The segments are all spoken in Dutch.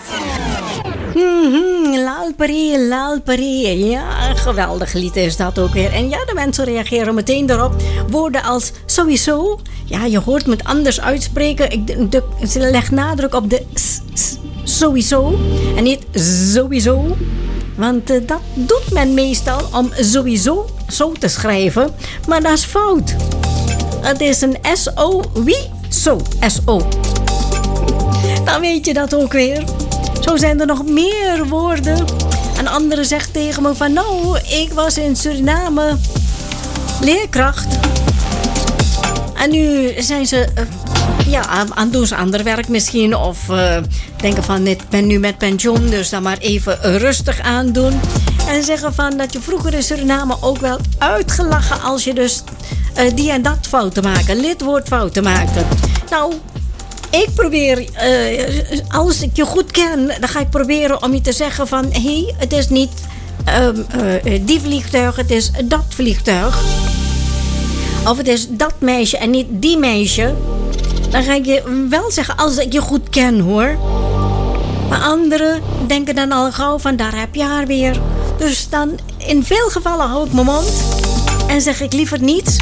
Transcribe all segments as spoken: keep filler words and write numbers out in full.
Mm-hmm, Lalpari, Lalpari. Ja, een geweldig lied is dat ook weer. En ja, de mensen reageren meteen erop. Woorden als sowieso. Ja, je hoort me het anders uitspreken. Ik de, de, leg nadruk op de s, s, sowieso. En niet sowieso. Want uh, dat doet men meestal om sowieso zo te schrijven. Maar dat is fout. Het is een S O. Wie? Zo, S O. Dan weet je dat ook weer. Zo zijn er nog meer woorden. Een andere zegt tegen me van... Nou, ik was in Suriname leerkracht. En nu zijn ze... Uh, ja, aan doen ze ander werk misschien. Of uh, denken van... Ik ben nu met pensioen, dus dan maar even rustig aandoen. En zeggen van dat je vroeger in Suriname ook wel uitgelachen... als je dus uh, die en dat fouten maakte. Lidwoordfouten maakte. Nou... Ik probeer, uh, als ik je goed ken, dan ga ik proberen om je te zeggen van... hé, hey, het is niet um, uh, die vliegtuig, het is dat vliegtuig. Of het is dat meisje en niet die meisje. Dan ga ik je wel zeggen als ik je goed ken, hoor. Maar anderen denken dan al gauw van, daar heb je haar weer. Dus dan, in veel gevallen hou ik mijn mond en zeg ik liever niets.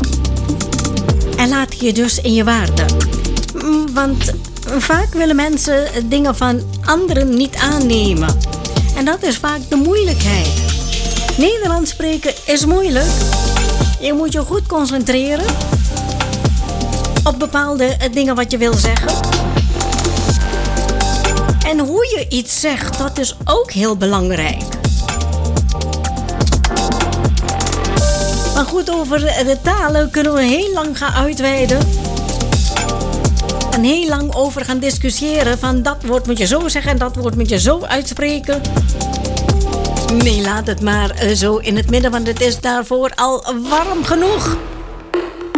En laat ik je dus in je waarde. Want vaak willen mensen dingen van anderen niet aannemen. En dat is vaak de moeilijkheid. Nederlands spreken is moeilijk. Je moet je goed concentreren op bepaalde dingen wat je wil zeggen. En hoe je iets zegt, dat is ook heel belangrijk. Maar goed, over de talen kunnen we heel lang gaan uitweiden. En heel lang over gaan discussiëren van dat woord moet je zo zeggen en dat woord moet je zo uitspreken. Nee, laat het maar zo in het midden, want het is daarvoor al warm genoeg.